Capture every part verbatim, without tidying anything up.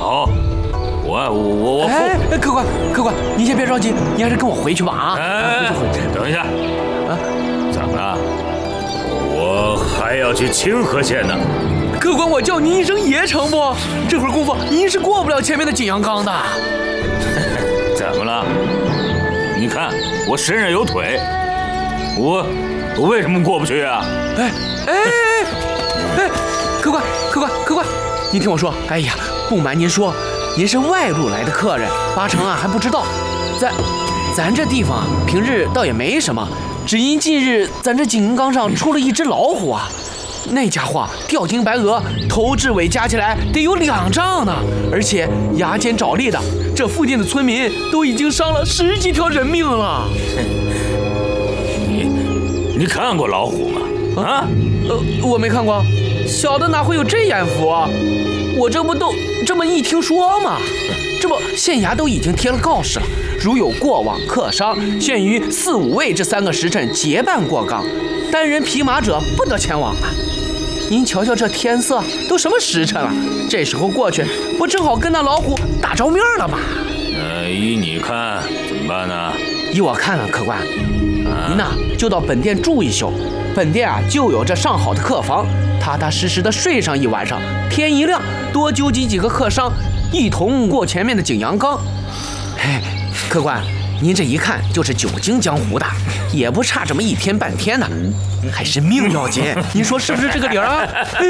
好，我我我付。 哎，客官客官，你先别着急，你还是跟我回去吧啊！ 哎，等一下，啊，怎么了？我还要去清河县呢。 客官，我叫您一声爷成不？这会儿功夫您是过不了前面的景阳冈的。 怎么了？你看我身上有腿，我我为什么过不去啊？ 哎哎哎，客官客官客官，您听我说，哎呀，不瞒您说，您是外路来的客人，八成啊还不知道，咱咱这地方啊，平日倒也没什么，只因近日咱这景阳冈上出了一只老虎啊。那家伙吊睛白额，头至尾加起来得有两丈呢，而且牙尖爪利的，这附近的村民都已经伤了十几条人命了。 你你看过老虎吗？啊？ 呃，我没看过，小的哪会有这眼福啊？我这不都这么一听说吗？这不县衙都已经贴了告示了，如有过往客商，限于四五位这三个时辰结伴过冈，单人匹马者不得前往啊。您瞧瞧这天色都什么时辰了，这时候过去不正好跟那老虎打着面了吗？ 呃，依你看怎么办呢？ 依我看啊，客官， 啊、 您呐就到本店住一宿，本店啊就有这上好的客房，踏踏实实的睡上一晚上，天一亮多纠集几个客商，一同过前面的景阳冈。嘿，客官，您这一看就是久经江湖的，也不差这么一天半天呢，还是命要紧。您说是不是这个理儿啊？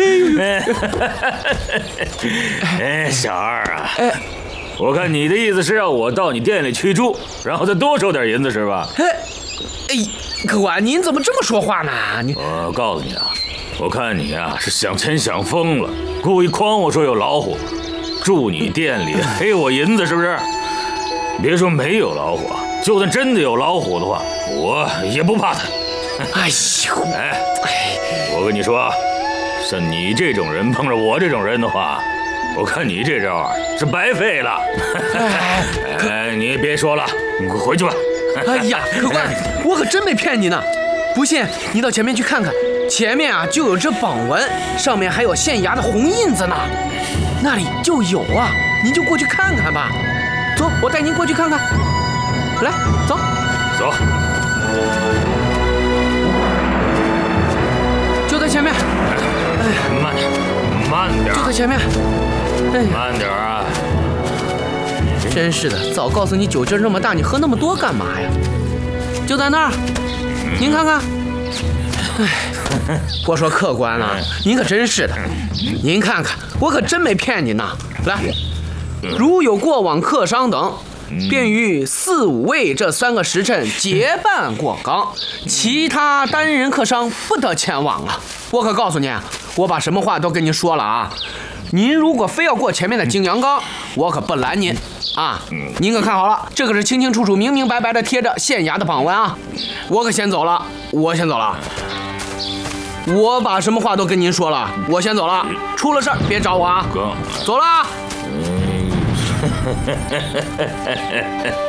哎，小二啊，哎，我看你的意思是让我到你店里去住，然后再多收点银子是吧？ 哎，哎，客官，您怎么这么说话呢？你， 我告诉你啊，我看你啊是想钱想疯了，故意诓我说有老虎，住你店里黑我银子是不是？别说没有老虎，就算真的有老虎的话，我也不怕它。 哎呦， 哎，我跟你说，像你这种人碰着我这种人的话，我看你这招是白费了。哎，哎你别说了，你快回去吧。 哎呀，客官，我可真没骗你呢。不信，你到前面去看看，前面啊就有这榜文，上面还有县衙的红印子呢。那里就有啊，您就过去看看吧。走，我带您过去看看。来，走， 走。 就在前面。 哎，慢点，慢点。 就在前面。哎， 慢点啊！ 真是的，早告诉你酒劲那么大，你喝那么多干嘛呀？就在那儿，您看看。哎，我说客官啊，您可真是的，您看看，我可真没骗您呐。来，如有过往客商等，便于四五位这三个时辰结伴过冈，其他单人客商不得前往啊！我可告诉您，我把什么话都跟您说了啊！您如果非要过前面的景阳冈，我可不拦您啊！您可看好了，这可是清清楚楚、明明白白的贴着县衙的榜文啊！我可先走了，我先走了。我把什么话都跟您说了，我先走了，出了事儿别找我啊！走了。